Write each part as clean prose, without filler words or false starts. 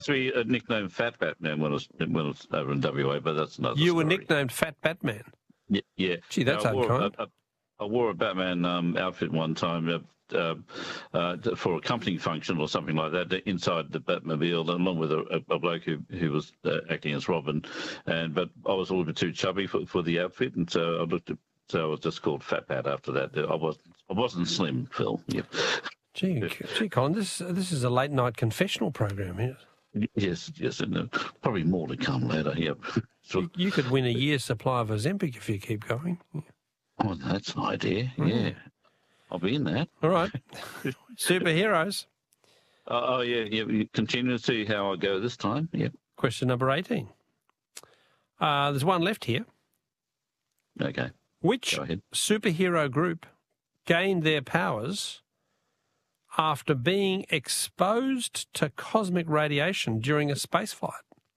to be nicknamed Fat Batman when I was over in WA, but that's another story. You were nicknamed Fat Batman? Yeah. Gee, that's unkind. I wore a Batman outfit one time for a company function or something like that inside the Batmobile, along with a bloke who was acting as Robin, but I was a little bit too chubby for the outfit, and so I was just called Fat Bat after that. I wasn't slim, Phil. Yep. Gee, Colin, this is a late night confessional program here. Yes, and probably more to come later. Yep. You could win a year's supply of Ozempic if you keep going. Yeah. Oh, that's an idea. Yeah, I'll be in that. All right, superheroes. Oh yeah. You continue to see how I go this time. Yep. Question number 18. There's one left here. Okay. Which superhero group gained their powers after being exposed to cosmic radiation during a spaceflight?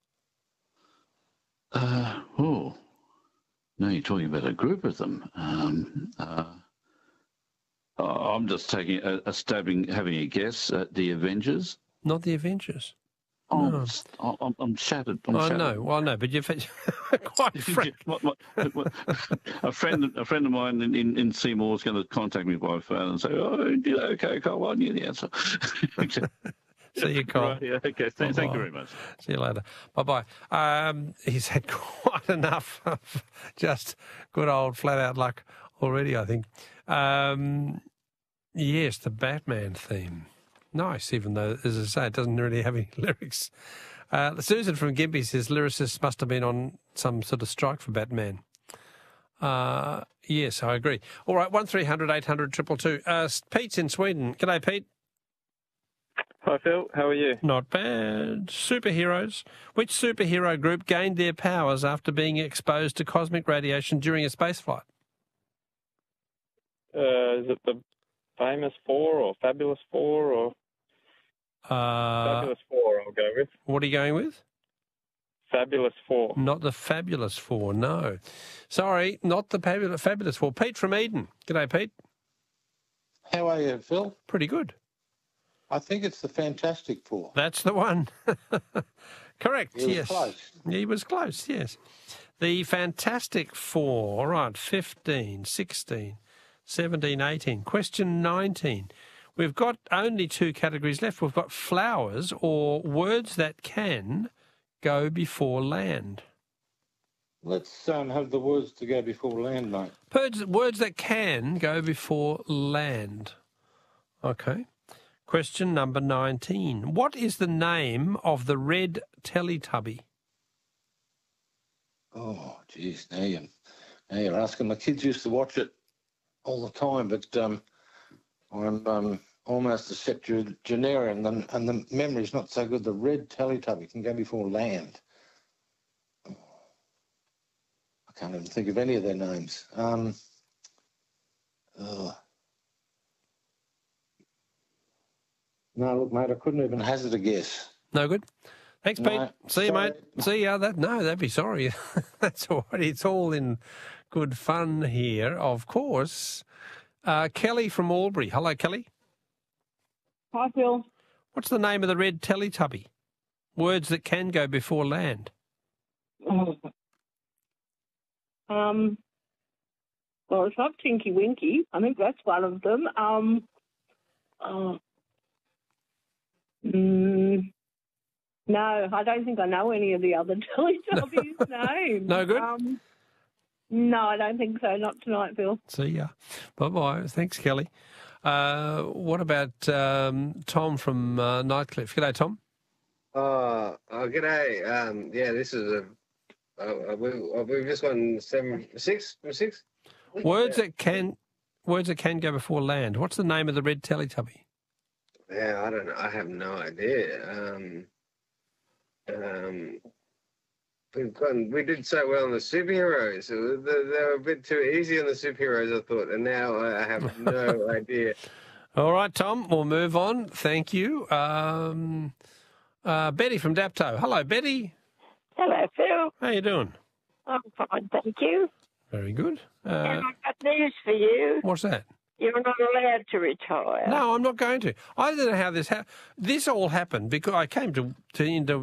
No, you're talking about a group of them. I'm just taking having a guess at the Avengers. Not the Avengers. Oh, no. I'm shattered. Shattered. No. Well, no, but you've quite frank. A friend of mine in Seymour is going to contact me by phone and say, "Oh, okay, Carl, I knew the answer." See you, Carl. Right, yeah, okay, thank you very much. See you later. Bye-bye. He's had quite enough of just good old flat-out luck already, I think. Yes, the Batman theme. Nice, even though, as I say, it doesn't really have any lyrics. Susan from Gympie says lyricists must have been on some sort of strike for Batman. Yes, I agree. All right, 1300 800 222. Pete's in Sweden. G'day, Pete. Hi, Phil. How are you? Not bad. Superheroes. Which superhero group gained their powers after being exposed to cosmic radiation during a spaceflight? Is it the Famous Four or Fabulous Four or... Fabulous Four, I'll go with. What are you going with? Fabulous Four. Not the Fabulous Four, no. Sorry, not the Fabulous Four. Pete from Eden. G'day, Pete. How are you, Phil? Pretty good. I think it's the Fantastic Four. That's the one. Correct, He was close. He was close, yes. The Fantastic Four. All right, 15, 16, 17, 18. Question 19. We've got only two categories left. We've got flowers or words that can go before land. Let's have the words to go before land, mate. Words that can go before land. Okay. Question number 19. What is the name of the red Teletubby? Oh, geez, now you're asking. My kids used to watch it all the time, but I'm almost a septuagenarian, and the memory's not so good. The red Teletubby can go before land. I can't even think of any of their names. No, look, mate, I couldn't even hazard a guess. No good? Thanks, Pete. No, See you, sorry. mate. See ya. That'd be sorry. That's all right. It's all in good fun here, of course. Kelly from Albury. Hello, Kelly. Hi, Phil. What's the name of the red Teletubby? Words that can go before land. Well, it's not Tinky Winky. I think that's one of them. No, I don't think I know any of the other Teletubbies' names. No good? No, I don't think so. Not tonight, Phil. See ya. Bye-bye. Thanks, Kelly. What about Tom from Nightcliff? G'day, Tom. G'day. Yeah, this is we've just gone six. Words that can go before land. What's the name of the red Teletubby? Yeah, I don't know. I have no idea. We did so well on the superheroes. They were a bit too easy on the superheroes, I thought, and now I have no idea. All right, Tom, we'll move on. Thank you. Betty from Dapto. Hello, Betty. Hello, Phil. How you doing? I'm fine, thank you. Very good. And I've got news for you. What's that? You're not allowed to retire. No, I'm not going to. I don't know how this all happened because I came into